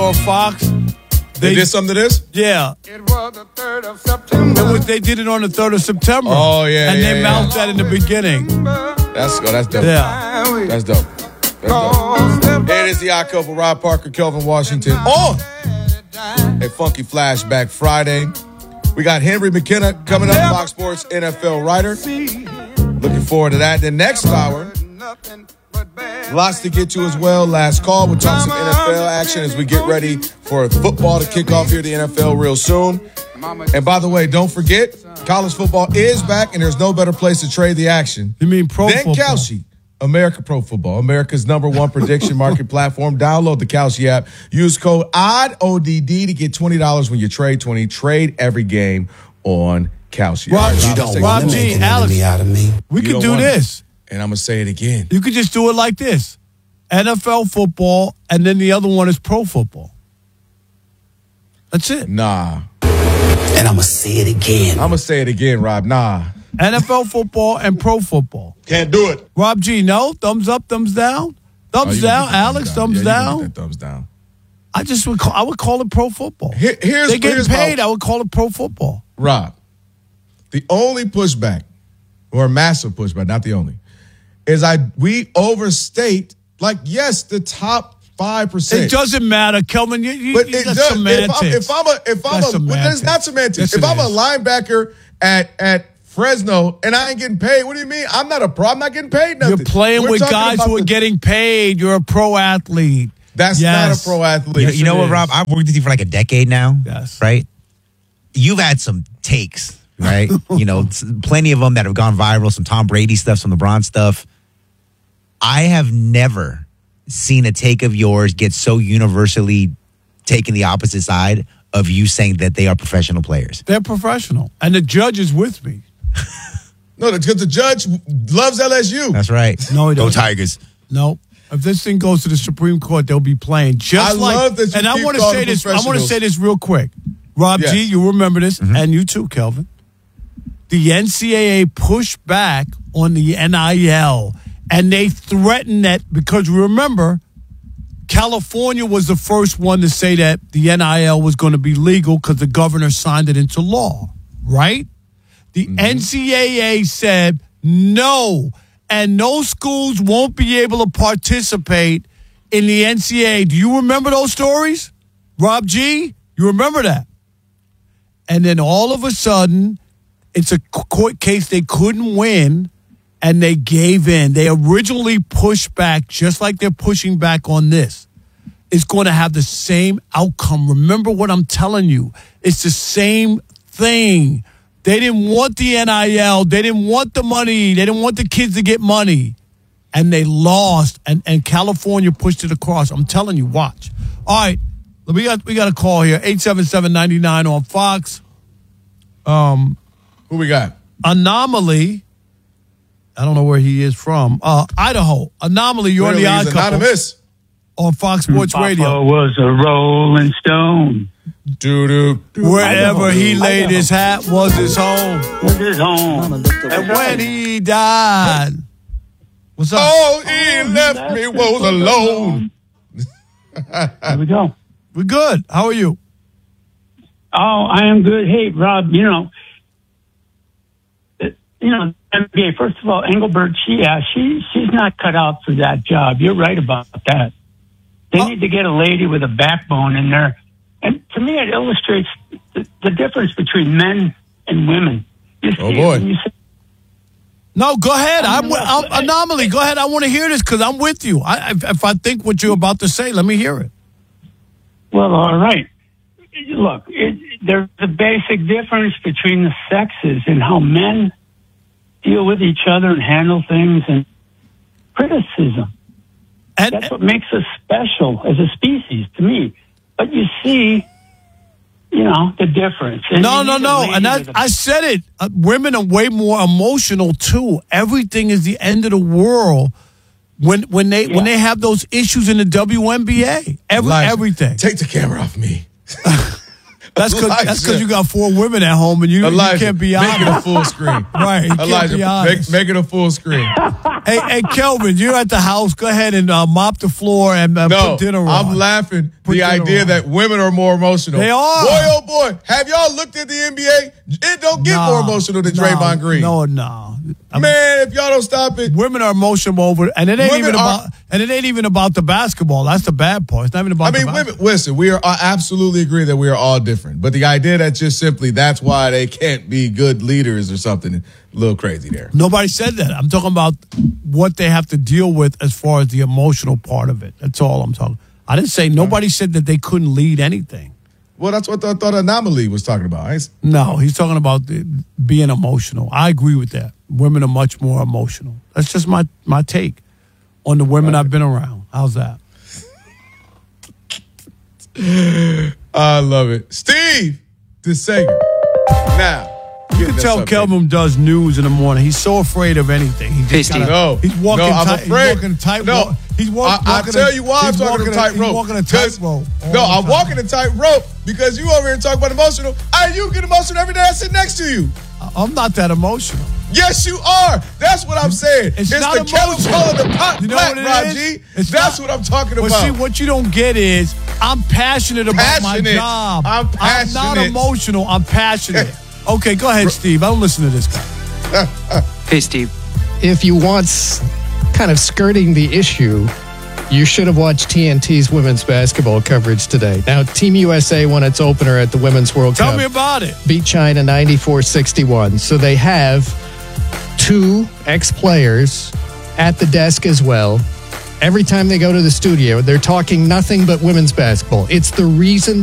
on Fox. They did something to this? Yeah. It was the 3rd of September. They did it on the 3rd of September. Oh, yeah, And yeah, they mouthed that in the beginning. That's dope. Yeah. That's dope. It is the Odd Couple, Rob Parker, Kelvin Washington, on a Funky Flashback Friday. We got Henry McKenna coming up, Fox Sports NFL writer. Looking forward to that. The next hour, lots to get to as well. Last call. We'll talk some NFL action as we get ready for football to kick off here at the NFL real soon. And by the way, don't forget, college football is back, and there's no better place to trade the action. You mean pro football? Then Kalshi. America Pro Football, America's #1 prediction market platform. Download the Kalshi app. Use code ODD to get $20 when you trade 20. Trade every game on Kalshi. Rob G, Alex, we could do this. And I'm going to say it again. You could just do it like this. NFL football, and then the other one is pro football. That's it. Nah. And I'm going to say it again. I'm going to say it again, Rob. Nah. NFL football and pro football. Can't do it. Rob G, no? Thumbs up, thumbs down? Thumbs down. Alex, thumbs down? Thumbs down. I would call it pro football. Here's they get paid, I would call it pro football. Rob, the only pushback, or massive pushback, not the only, is we overstate, like, yes, the top 5%. It doesn't matter, Kelvin. But it does. Semantics. It's not semantics. Yes, if I'm a linebacker at Fresno and I ain't getting paid, what do you mean? I'm not a pro. I'm not getting paid nothing. You're playing with guys who are getting paid. You're a pro athlete. That's not a pro athlete. You know what, Rob? I've worked with you for like a decade now. Yes. Right? You've had some takes, right? Plenty of them that have gone viral, some Tom Brady stuff, some LeBron stuff. I have never seen a take of yours get so universally taken the opposite side of you saying that they are professional players. They're professional. And the judge is with me. No, because the judge loves LSU. That's right. No, he doesn't. Go Tigers. No. If this thing goes to the Supreme Court, they'll be playing just love that you and I keep want to calling say this. I want to professionals. say this real quick. Rob Yes. G, you remember this, and you too, Kelvin. The NCAA pushed back on the NIL, and they threatened that because remember, California was the first one to say that the NIL was going to be legal because the governor signed it into law, right? The NCAA said no, and no schools won't be able to participate in the NCAA. Do you remember those stories? Rob G, you remember that? And then all of a sudden, it's a court case they couldn't win, and they gave in. They originally pushed back, just like they're pushing back on this. It's going to have the same outcome. Remember what I'm telling you. It's the same thing. They didn't want the NIL. They didn't want the money. They didn't want the kids to get money. And they lost, and California pushed it across. I'm telling you, watch. All right, we got a call here, 877-99 on Fox. Who we got? Anomaly. I don't know where he is from. Idaho. Anomaly, you're on the Odd Couple. Anonymous. On Fox Sports Radio. Papa was a Rolling Stone. Wherever he laid his hat was his home. Was his home. And when he died. What's up? Oh, he left me was alone. There we go. We're good. How are you? Oh, I am good. Hey, Rob, NBA, first of all, Engelbert, she's not cut out for that job. You're right about that. They need to get a lady with a backbone in there. And to me, it illustrates the difference between men and women. Oh, boy. No, go ahead. I'm Anomaly. Go ahead. I want to hear this because I'm with you. If I think what you're about to say, let me hear it. Well, all right. Look, there's a basic difference between the sexes and how men deal with each other and handle things and criticism. That's what makes us special as a species to me. But you see, the difference. And no. And I said it. Women are way more emotional, too. Everything is the end of the world when they have those issues in the WNBA. Everything. Take the camera off me. That's because you got 4 women at home and you can't be honest. Make it a full screen. Right. Elijah, make it a full screen. Hey, Kelvin, you're at the house. Go ahead and mop the floor and No, put dinner on. I'm laughing. Put The dinner idea on. that women are more emotional. They are. Boy, oh boy. Have y'all looked at the NBA? It don't get more emotional than Draymond Green. No. Man, if y'all don't stop it. Women are emotional over, and it ain't even about the basketball. That's the bad part. It's not even about. Women. Listen, I absolutely agree that we are all different, but the idea that just simply that's why they can't be good leaders or something, a little crazy there. Nobody said that. I'm talking about what they have to deal with as far as the emotional part of it. That's all I'm talking. I didn't say nobody said that they couldn't lead anything. Well, that's what I thought Anomaly was talking about. No, he's talking about being emotional. I agree with that. Women are much more emotional. That's just my take on the women I've been around. How's that? I love it. Steve DeSager. Now, you can tell Kelvin does news in the morning. He's so afraid of anything. He's walking I'm afraid. He's walking a tightrope. No, I tell you why I'm talking a tightrope. He's walking a tightrope. No, I'm walking a tightrope because you over here talking about emotional. You get emotional every day I sit next to you. I'm not that emotional. Yes, you are. That's what I'm saying. It's not the kettle calling the pot black, Raji. That's what I'm talking about. But see, what you don't get is I'm passionate about my job. I'm passionate. I'm not emotional. I'm passionate. Okay, go ahead, Steve. I don't listen to this guy. Hey, Steve. If you want kind of skirting the issue, you should have watched TNT's women's basketball coverage today. Now, Team USA won its opener at the Women's World Cup. Tell me about it. Beat China 94-61. So they have 2 ex-players at the desk as well. Every time they go to the studio, they're talking nothing but women's basketball. It's the reason